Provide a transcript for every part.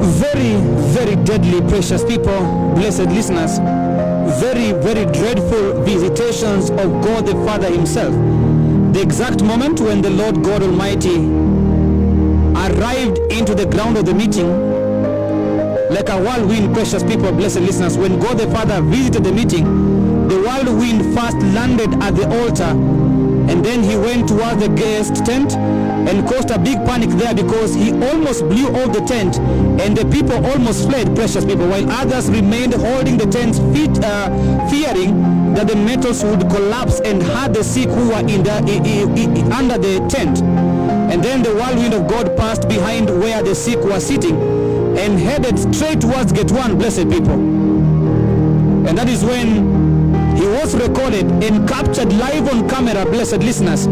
Very, very deadly, precious people, blessed listeners. Very, very dreadful visitations of God the Father himself. The exact moment when the Lord God Almighty arrived into the ground of the meeting, like a whirlwind, precious people, blessed listeners, when God the Father visited the meeting, the whirlwind first landed at the altar, and then he went towards the guest tent and caused a big panic there, because he almost blew off the tent and the people almost fled, precious people, while others remained holding the tents, fearing that the metals would collapse and hurt the sick who were under the tent. And then the whirlwind of God passed behind where the sick were sitting and headed straight towards gate 1, blessed people. And that is when he was recorded and captured live on camera, blessed listeners.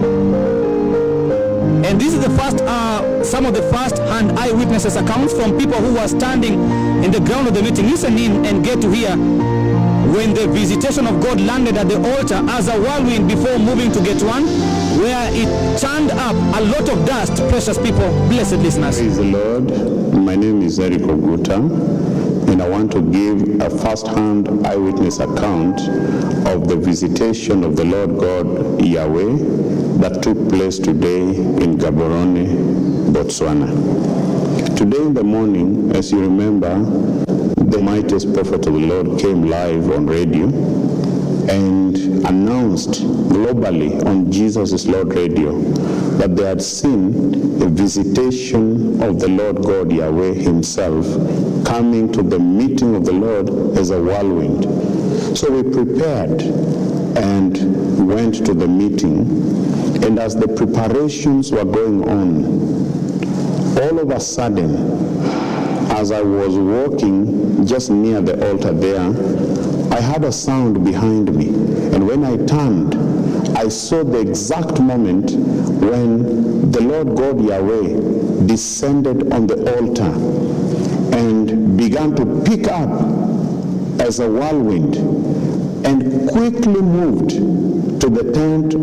And this is the first, some of the first-hand eyewitnesses accounts from people who were standing in the ground of the meeting. Listen in and get to hear when the visitation of God landed at the altar as a whirlwind before moving to gate 1, where it churned up a lot of dust, precious people, blessed listeners. Praise the Lord. My name is Eric Oguta, and I want to give a first-hand eyewitness account of the visitation of the Lord God Yahweh that took place today in Gaborone, Botswana. Today in the morning, as you remember, the mightiest prophet of the Lord came live on radio and announced globally on Jesus is Lord Radio that they had seen a visitation of the Lord God Yahweh himself coming to the meeting of the Lord as a whirlwind. So we prepared and went to the meeting, and as the preparations were going on, all of a sudden, as I was walking just near the altar there, I heard a sound behind me, and when I turned, I saw the exact moment when the Lord God Yahweh descended on the altar and began to pick up as a whirlwind and quickly moved to the tent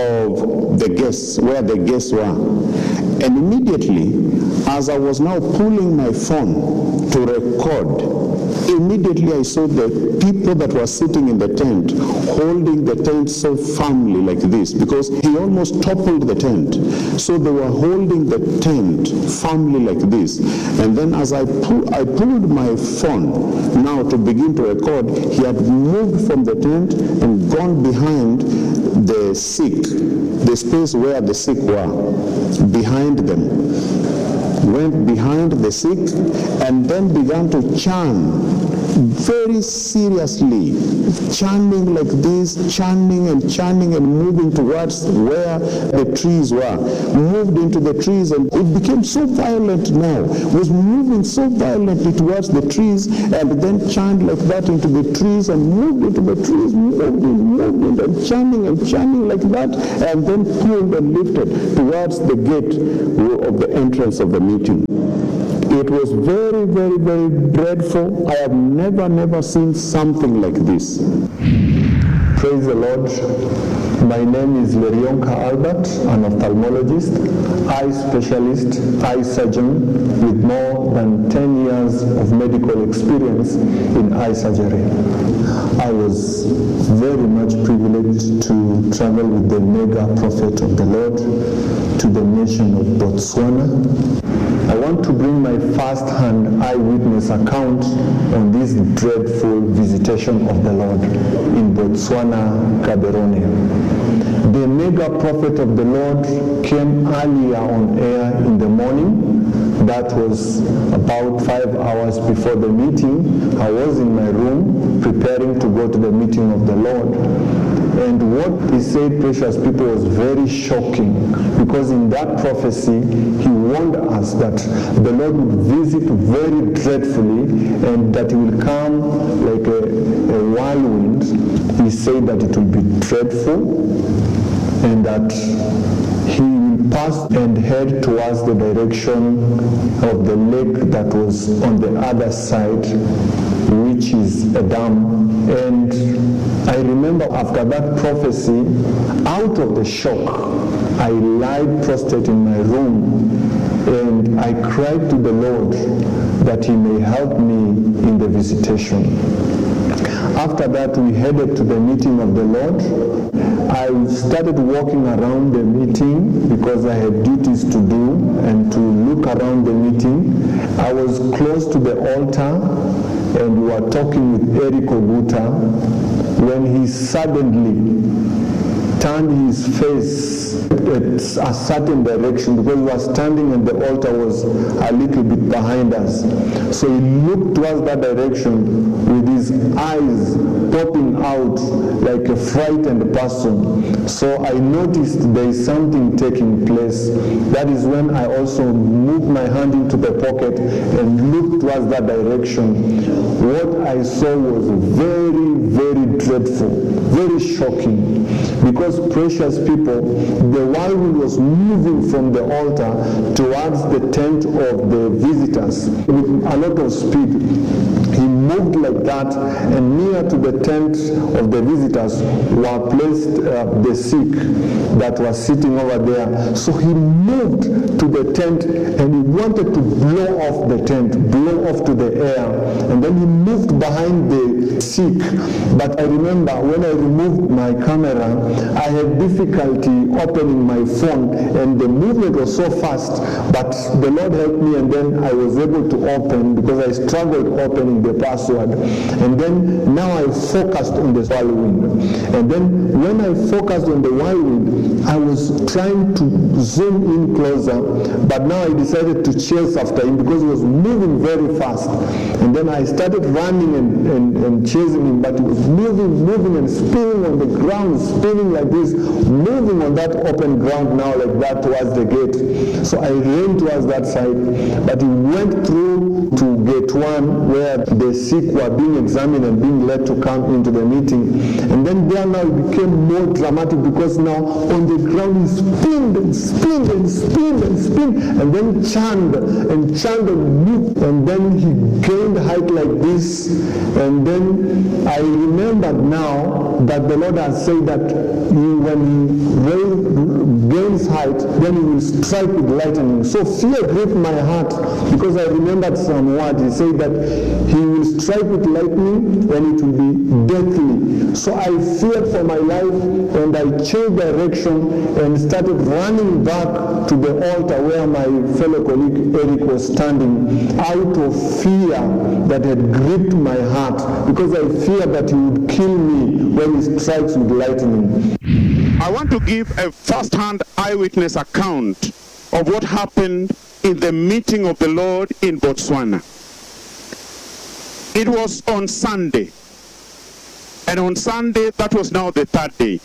of the guests, where the guests were. And immediately, as I was now pulling my phone to record, immediately I saw the people that were sitting in the tent holding the tent so firmly like this, because he almost toppled the tent. So they were holding the tent firmly like this. And then as I pulled my phone now to begin to record, he had moved from the tent and gone behind the sick, the space where the sick were, behind them. Went behind the sick and then began to chant very seriously, chanting like this, chanting and moving towards where the trees were. Moved into the trees, and it became so violent now, was moving so violently towards the trees, and then chanted like that into the trees, and moved into the trees, moved and chanting like that, and then pulled and lifted towards the gate of the entrance of the meeting. It was very, very, very dreadful. I have never seen something like this. Praise the Lord. My name is Lerionka Albert, an ophthalmologist, eye specialist, eye surgeon with more than 10 years of medical experience in eye surgery. I was very much privileged to travel with the mega prophet of the Lord to the nation of Botswana. I want to bring my first-hand eyewitness account on this dreadful visitation of the Lord in Botswana, Gaborone. The mega prophet of the Lord came earlier on air in the morning. That was about 5 hours before the meeting. I was in my room preparing to go to the meeting of the Lord. And what he said, precious people, was very shocking, because in that prophecy, he warned us that the Lord would visit very dreadfully and that he will come like a whirlwind. He said that it will be dreadful and that he will pass and head towards the direction of the lake that was on the other side, which is a dam. And I remember after that prophecy, out of the shock, I lied prostrate in my room and I cried to the Lord that he may help me in the visitation. After that, we headed to the meeting of the Lord. I started walking around the meeting because I had duties to do and to look around the meeting. I was close to the altar and we were talking with Eric Oguta when he suddenly turned his face at a certain direction because we were standing and the altar was a little bit behind us. So he looked towards that direction with his eyes popping out like a frightened person. So I noticed there is something taking place. That is when I also moved my hand into the pocket and looked towards that direction. What I saw was very, very dreadful, very shocking. Because, precious people, the whirlwind was moving from the altar towards the tent of the visitors with a lot of speed. He moved like that, and near to the tent of the visitors were placed the sick that were sitting over there. So he moved to the tent and he wanted to blow off the tent, blow off to the air, and then he moved behind the sick. But I remember when I removed my camera, I had difficulty opening my phone, and the movement was so fast, but the Lord helped me, and then I was able to open because I struggled opening the password. And then now I focused on the whirlwind. And then when I focused on the whirlwind, I was trying to zoom in closer, but now I decided to chase after him because he was moving very fast. And then I started running and chasing him, but he was moving and spinning on the ground, spinning like this, moving on that open ground now like that towards the gate. So I ran towards that side, but he went through to gate 1 where the sick were being examined and being led to come into the meeting. And then there now it became more dramatic because now on the ground he spinned and spinned and spinned and spinned and then churned and moved, and then he gained height like this. And then I remembered now that the Lord has said that when he gains height, then he will strike with lightning. So fear gripped my heart because I remembered some words. He said that he will strike with lightning and it will be deathly. So I feared for my life and I changed direction and started running back to the altar where my fellow colleague Eric was standing, out of fear that had gripped my heart because I feared that he would kill me when he strikes with lightning. I want to give a first-hand eyewitness account of what happened in the meeting of the Lord in Botswana. It was on Sunday. And on Sunday, that was now the third day.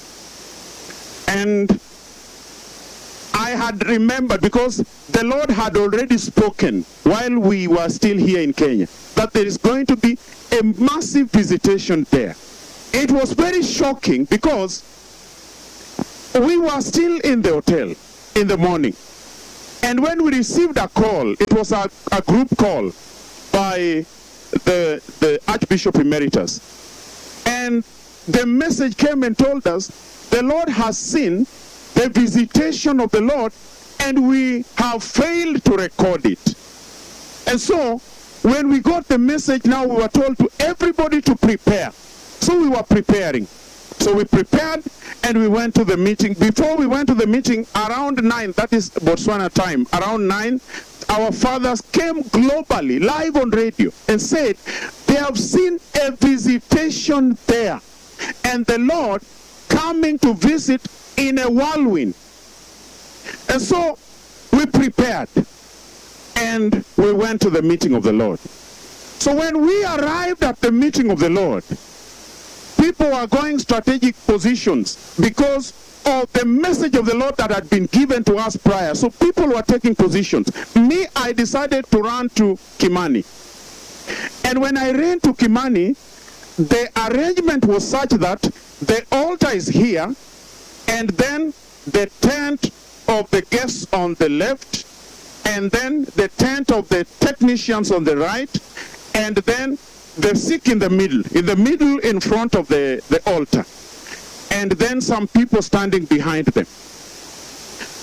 And I had remembered, because the Lord had already spoken while we were still here in Kenya, that there is going to be a massive visitation there. It was very shocking because we were still in the hotel in the morning. And when we received a call, it was a group call by the Archbishop Emeritus. And the message came and told us, the Lord has seen the visitation of the Lord and we have failed to record it. And so, when we got the message, now we were told to everybody to prepare. So we were preparing. So we prepared and we went to the meeting. Before we went to the meeting, around 9, that is Botswana time, around 9, our fathers came globally, live on radio, and said, they have seen a visitation there. And the Lord coming to visit in a whirlwind. And so we prepared and we went to the meeting of the Lord. So when we arrived at the meeting of the Lord, people were going strategic positions because of the message of the Lord that had been given to us prior. So people were taking positions. Me, I decided to run to Kimani. And when I ran to Kimani, the arrangement was such that the altar is here, and then the tent of the guests on the left, and then the tent of the technicians on the right, and then the sick in the middle in front of the altar, and then some people standing behind them.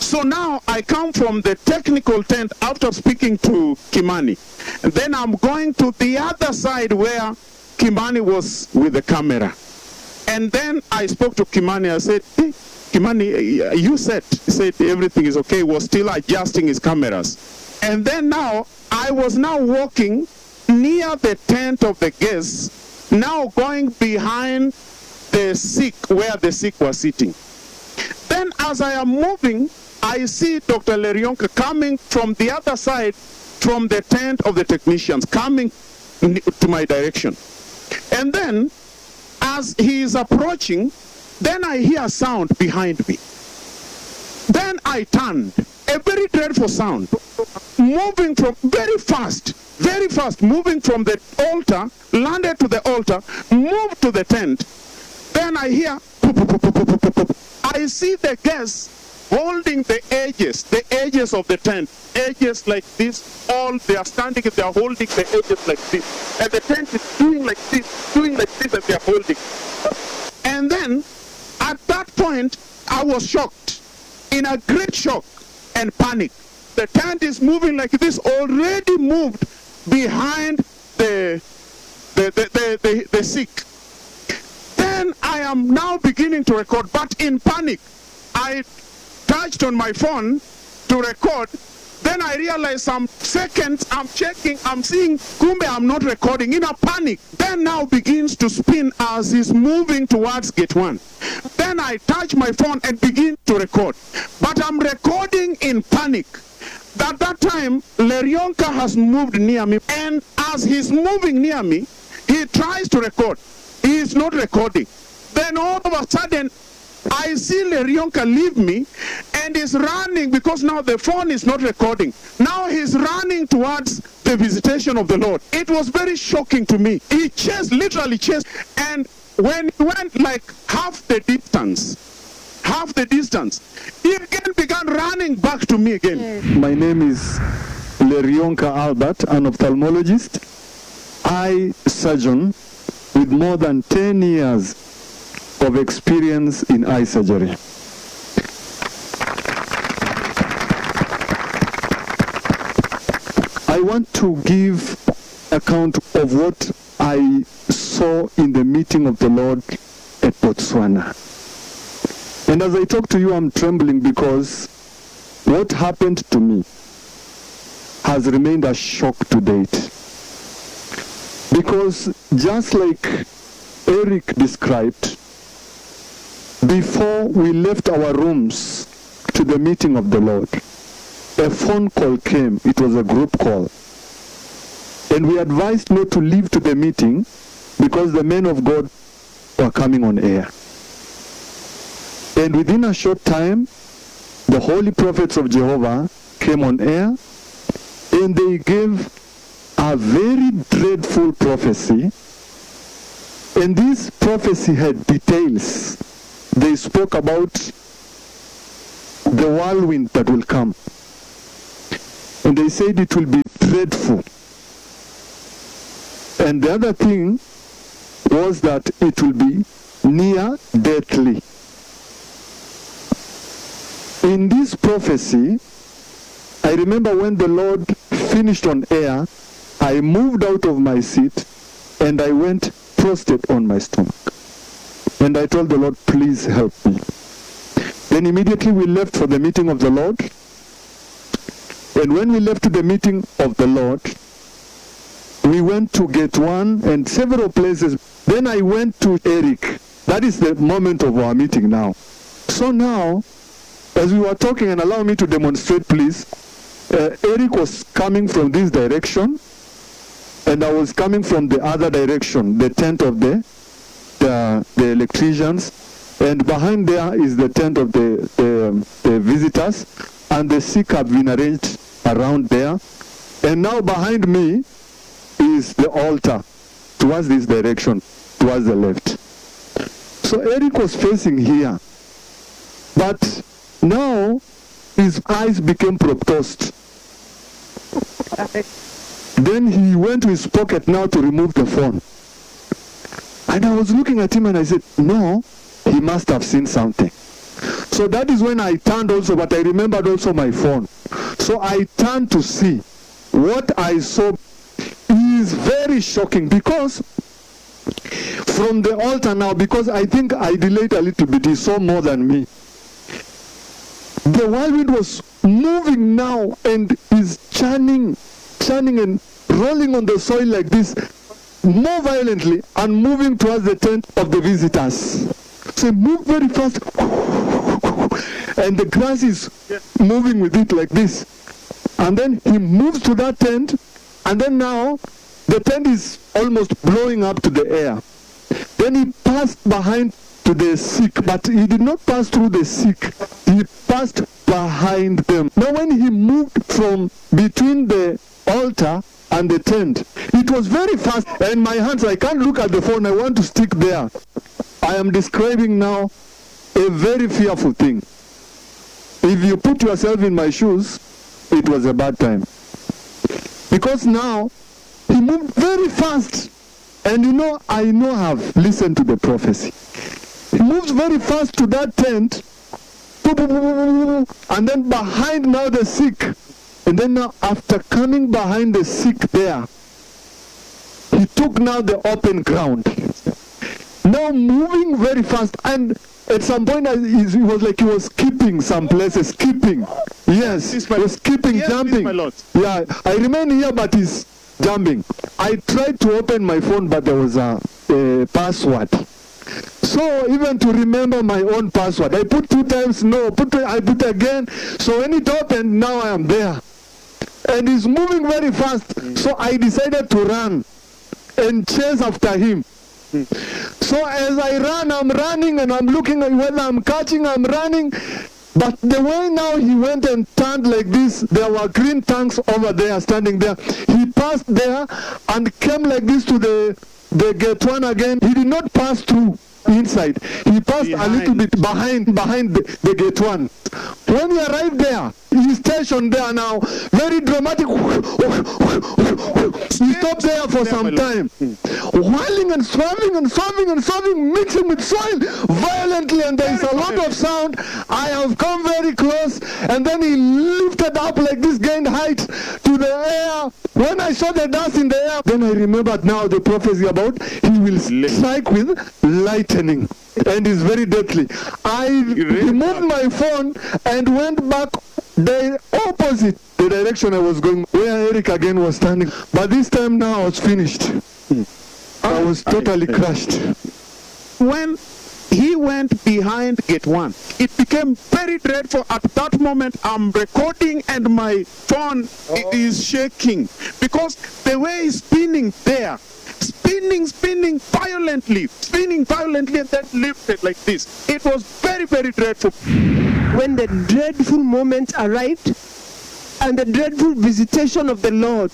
So now I come from the technical tent after speaking to Kimani. And then I'm going to the other side where Kimani was with the camera. And then I spoke to Kimani. I said, hey, Kimani, you said everything is okay. He was still adjusting his cameras. And then now, I was now walking near the tent of the guests, now going behind the sick, where the sick were sitting. Then as I am moving, I see Dr. Lerionka coming from the other side, from the tent of the technicians, coming to my direction. And then, as he is approaching, then I hear a sound behind me. Then I turned, a very dreadful sound, moving from very fast, moving from the altar, landed to the altar, moved to the tent. Then I hear, I see the guests holding the edges of the tent, edges like this, all they are standing and they are holding the edges like this. And the tent is doing like this, and they are holding. And then, at that point, I was shocked, in a great shock and panic. The tent is moving like this, already moved behind the sick. Then I am now beginning to record, but in panic, I touched on my phone to record. Then I realized some seconds, I'm checking, I'm seeing, kumbe, I'm not recording, in a panic. Then now begins to spin as he's moving towards gate 1. Then I touch my phone and begin to record. But I'm recording in panic. At that time, Lerionka has moved near me. And as he's moving near me, he tries to record. He is not recording. Then all of a sudden, I see Lerionka leave me and is running, because now the phone is not recording. Now he's running towards the visitation of the Lord. It was very shocking to me. He chased, literally chased. And when he went like half the distance, he again began running back to me again. My name is Lerionka Albert, an ophthalmologist, eye surgeon with more than 10 years of experience in eye surgery. I want to give account of what I saw in the meeting of the Lord at Botswana. And as I talk to you, I'm trembling, because what happened to me has remained a shock to date. Because just like Eric described, before we left our rooms to the meeting of the Lord, a phone call came. It was a group call. And we advised not to leave to the meeting because the men of God were coming on air. And within a short time, the holy prophets of Jehovah came on air, and they gave a very dreadful prophecy. And this prophecy had details. They spoke about the whirlwind that will come. And they said it will be dreadful. And the other thing was that it will be near deathly. In this prophecy, I remember when the Lord finished on air, I moved out of my seat and I went prostrate on my stomach. And I told the Lord, please help me. Then immediately we left for the meeting of the Lord. And when we left to the meeting of the Lord, we went to gate 1 and several places. Then I went to Eric. That is the moment of our meeting now. So now, as we were talking, and allow me to demonstrate, please, Eric was coming from this direction, and I was coming from the other direction, the tent of the electricians, and behind there is the tent of the visitors, and the sick have been arranged around there. And now behind me is the altar towards this direction, towards the left. So Eric was facing here, but now his eyes became proptost. Then he went to his pocket now to remove the phone. And I was looking at him and I said, no, he must have seen something. So that is when I turned also, but I remembered also my phone. So I turned to see. What I saw is very shocking, because from the altar now, because I think I delayed a little bit, he saw more than me. The whirlwind was moving now and is churning and rolling on the soil like this, more violently, and moving towards the tent of the visitors. So it moved very fast, and the grass is moving with it like this. And then he moves to that tent, and then now the tent is almost blowing up to the air. Then he passed behind to the sick, but he did not pass through the sick. He passed behind them. Now when he moved from between the altar and the tent, it was very fast, and my hands, I can't look at the phone, I want to stick there. I am describing now a very fearful thing. If you put yourself in my shoes, it was a bad time. Because now, he moved very fast. And you know, I have listened to the prophecy. He moves very fast to that tent, and then behind now the sick. And then now, after coming behind the sick there, he took now the open ground. Now moving very fast, and at some point it was like he was skipping some places, skipping. Yes, he was skipping, jumping. Yeah, I remain here, but he's jumping. I tried to open my phone, but there was a password. So even to remember my own password, I put 2 times no, I put again. So when it opened, now I am there. And he's moving very fast. So I decided to run and chase after him. So as I run, I'm running and I'm looking at whether I'm catching, I'm running. But the way now he went and turned like this, there were green tanks over there, standing there. He passed there and came like this to the gate 1 again. He did not pass through inside. He passed a little bit behind the gate 1. When he arrived there, he stationed there now, very dramatic. He stopped there for some time, whirling and swerving, mixing with soil violently, and there is a lot of sound. I have come very close, and then he lifted up like this, gained height to the air. When I saw the dust in the air, then I remembered now the prophecy about he will strike with lightning, and is very deadly. I removed my phone and went back the opposite the direction I was going, where Eric again was standing. But this time now I was finished. I was totally crushed. When he went behind gate 1, it became very dreadful. At that moment, I'm recording and my phone is shaking, because the way he's spinning there, spinning violently, and then lifted like this. It was very, very dreadful. When the dreadful moment arrived, and the dreadful visitation of the Lord,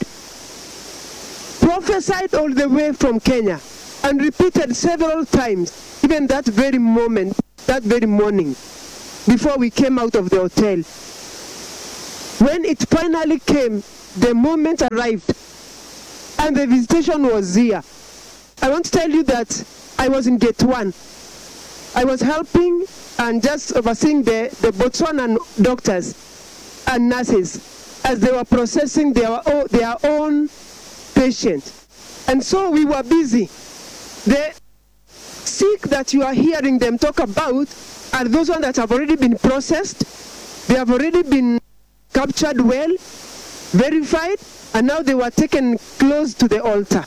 prophesied all the way from Kenya, and repeated several times, even that very moment, that very morning, before we came out of the hotel. When it finally came, the moment arrived, and the visitation was here. I want to tell you that I was in gate 1. I was helping and just overseeing the Botswanan doctors and nurses as they were processing their own patients. And so we were busy. The sick that you are hearing them talk about are those ones that have already been processed. They have already been captured well, verified, and now they were taken close to the altar.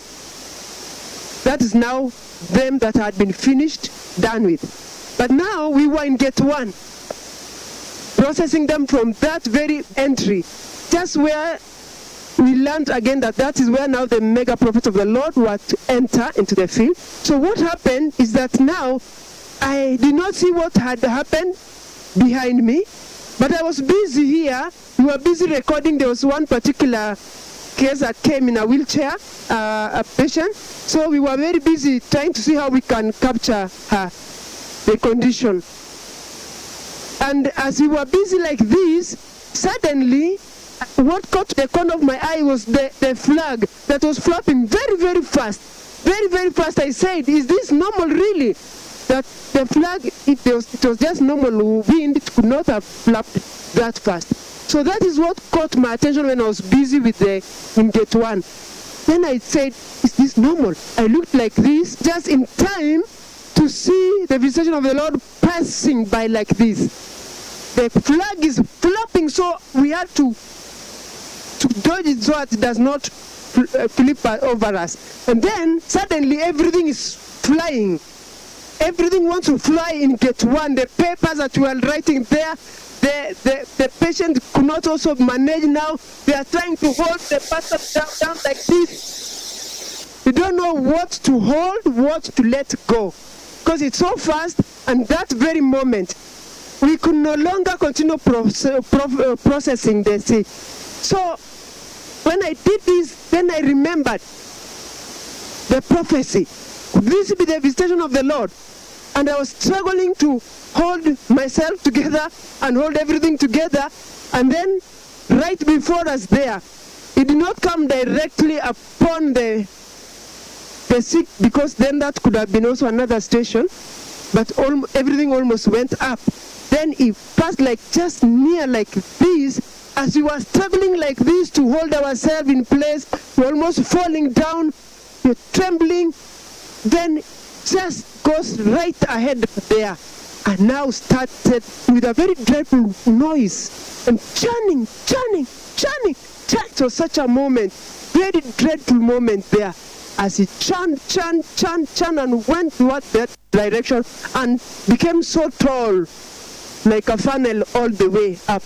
That is now them that had been finished, done with. But now we were in gate 1, processing them from that very entry, just where we learned again that is where now the mega prophets of the Lord were to enter into the field. So what happened is that now I did not see what had happened behind me, but I was busy here. We were busy recording. There was one particular case that came in a wheelchair, a patient. So we were very busy trying to see how we can capture her, the condition. And as we were busy like this, suddenly, what caught the corner of my eye was the flag that was flapping very, very fast. Very, very fast. I said, is this normal really? that the flag, if it was just normal wind, it could not have flapped that fast. So that is what caught my attention when I was busy with in gate 1. Then I said, is this normal? I looked like this, just in time to see the visitation of the Lord passing by like this. The flag is flapping, so we had to dodge it so that it does not flip over us. And then suddenly everything is flying. Everything wants to fly in gate 1. The papers that we are writing there, the patient could not also manage now. They are trying to hold the pastor down like this. You don't know what to hold, what to let go. Because it's so fast, and that very moment, we could no longer continue processing the sea. So when I did this, then I remembered the prophecy. This will be the visitation of the Lord. And I was struggling to hold myself together and hold everything together. And then right before us there, it did not come directly upon the sick, because then that could have been also another station. But everything almost went up. Then it passed like just near like this. As we were struggling like this to hold ourselves in place, we're almost falling down, you're trembling, then just goes right ahead there, and now started with a very dreadful noise and churning. So such a moment, very dreadful moment there, as it churned and went towards that direction and became so tall, like a funnel all the way up.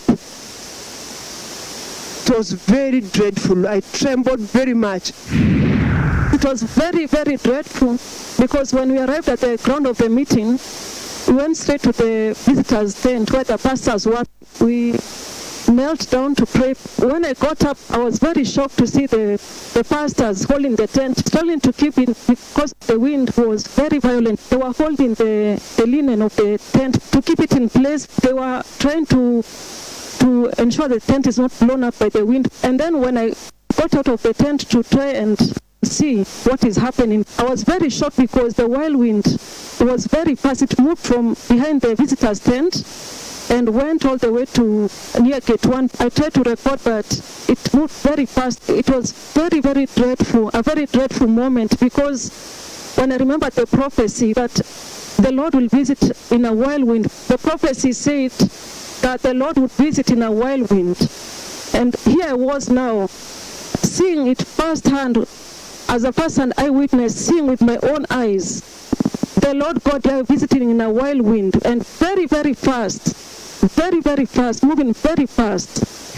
It was very dreadful. I trembled very much. It was very, very dreadful, because when we arrived at the ground of the meeting, we went straight to the visitors' tent where the pastors were. We knelt down to pray. When I got up, I was very shocked to see the pastors holding the tent, struggling to keep it because the wind was very violent. They were holding the linen of the tent to keep it in place. They were trying to ensure the tent is not blown up by the wind. And then when I got out of the tent to try and see what is happening, I was very shocked because the whirlwind was very fast. It moved from behind the visitors' tent and went all the way to near gate 1. I tried to record, but it moved very fast. It was very, very dreadful, a very dreadful moment, because when I remember the prophecy that the Lord will visit in a whirlwind, the prophecy said that the Lord would visit in a whirlwind. And here I was now, seeing it firsthand, as a first-hand eyewitness, seeing with my own eyes, the Lord God there visiting in a whirlwind, and very, very fast, moving very fast.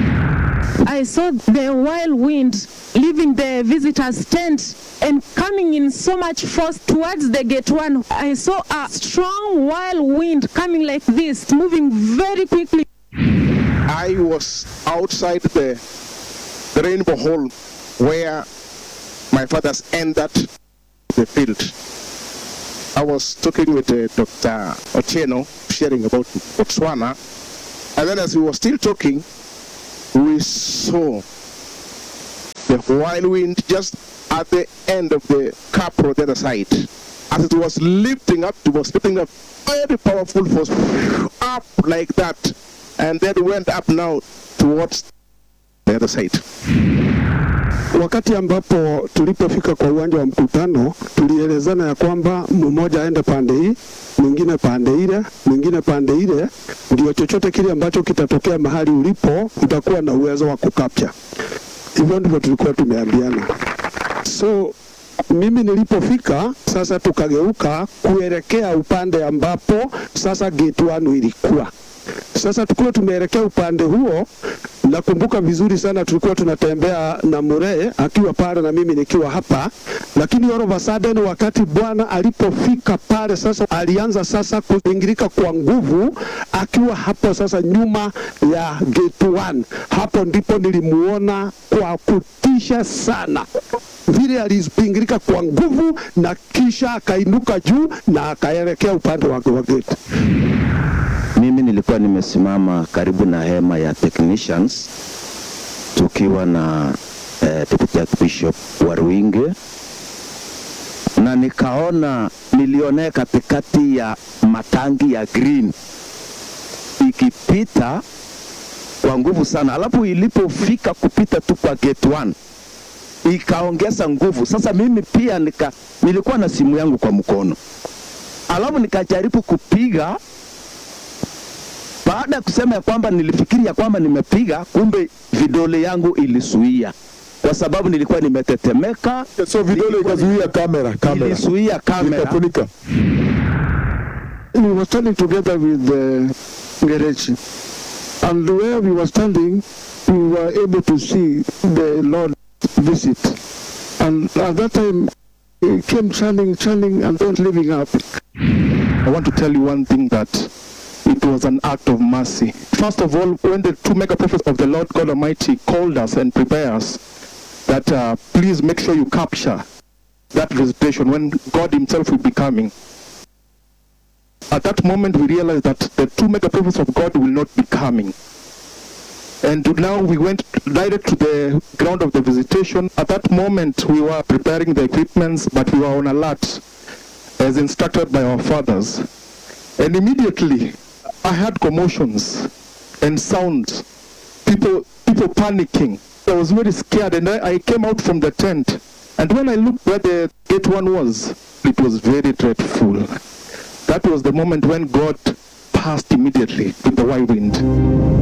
I saw the whirlwind leaving the visitors' tent and coming in so much force towards the gate 1. I saw a strong whirlwind coming like this, moving very quickly. I was outside the Rainbow Hall where my fathers entered the field. I was talking with Dr. Otieno, sharing about Botswana, and then as we were still talking, we saw the whirlwind just at the end of the cap on the other side. As it was lifting up, it was lifting up very powerful force, up like that, and then went up now towards the other side. Wakati ambapo tulipofika kwa uwanja wa mkutano, tulielezana ya kwamba mmoja aende pande hii, mwingine pande ile, mwingine pande ile, ndio chochote kile ambacho kitatokea mahali ulipo utakuwa na uwezo wa kukapcha. Hivyo ndivyo tulikuwa tumeambiana. So mimi nilipofika sasa tukageuka kuelekea upande ambapo sasa gate 1 ilikuwa. Sasa tulikuwa tumeelekea upande huo. Nakumbuka vizuri sana tulikuwa tunatembea na Muree akiwa pale na mimi nikiwa hapa, lakini all of a sudden wakati Bwana alipofika pale sasa alianza sasa kuingilika kwa nguvu akiwa hapo sasa nyuma ya gate 1. Hapo ndipo nilimuona kwa kutisha sana vile alipingilika kwa nguvu na kisha akainuka juu na akaelekea upande wa gate. Mimi nilikuwa nimesimama karibu na hema ya technicians tukiwa na Deputy Bishop Waruinge, na nikaona nilionea katikati ya matangi ya green ikipita kwa nguvu sana, alafu ilipofika kupita tu kwa gate 1 ikaongeza nguvu. Sasa mimi pia nilikuwa na simu yangu kwa mkono, alafu nikajaribu kupiga. Baada ya kusema ya kwamba nilifikiria kwamba nimepiga, kumbe vidole yangu ilisuia kwa sababu nilikuwa nimetetemeka. So vidole ikazuia kamera. Ilisuia kamera. Ikafunika. We were standing together with Ngerechi, and where we were standing, we were able to see the Lord visit. And at that time, he came chanting, and not living up. I want to tell you one thing, that it was an act of mercy. First of all, when the 2 mega prophets of the Lord God Almighty called us and prepared us that please make sure you capture that visitation when God himself will be coming. At that moment, we realized that the 2 mega prophets of God will not be coming. And now we went direct to the ground of the visitation. At that moment, we were preparing the equipments, but we were on alert as instructed by our fathers. And immediately, I heard commotions and sounds, people panicking. I was very scared, and I came out from the tent. And when I looked where the gate 1 was, it was very dreadful. That was the moment when God passed immediately with the whirlwind.